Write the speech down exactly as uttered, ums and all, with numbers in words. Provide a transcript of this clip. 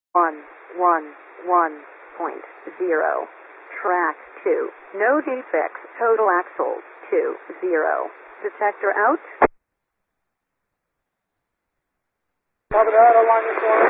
one, one, one point zero. Track two. No defects. Total axles two, zero. Detector out. Cover that along the corner.